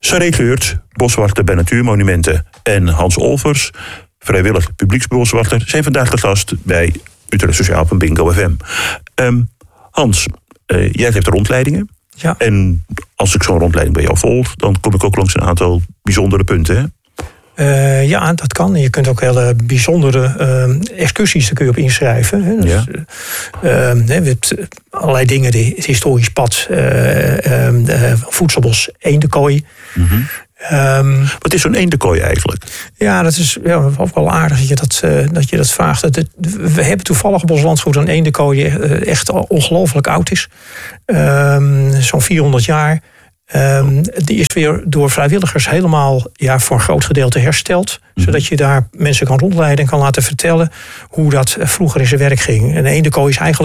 Saré Geurt, boswachter bij Natuurmonumenten. En Hans Olvers, vrijwillig publieksboswachter, zijn vandaag de gast bij Utrecht Sociaal van Bingo FM. Hans, jij geeft rondleidingen. Ja. En als ik zo'n rondleiding bij jou volg, dan kom ik ook langs een aantal bijzondere punten, hè? Ja, dat kan. Je kunt ook hele bijzondere excursies, daar kun je op inschrijven. Hè. Dus, je hebt allerlei dingen, het historisch pad, voedselbos, eendenkooi. Mm-hmm. Wat is zo'n eendenkooi eigenlijk? Ja, dat is ook wel aardig dat je dat vraagt. We hebben toevallig op ons landgoed een eendenkooi echt ongelooflijk oud is. Zo'n 400 jaar. Die is weer door vrijwilligers helemaal voor een groot gedeelte hersteld. Zodat je daar mensen kan rondleiden en kan laten vertellen hoe dat vroeger in zijn werk ging. En een eendenkooi is eigenlijk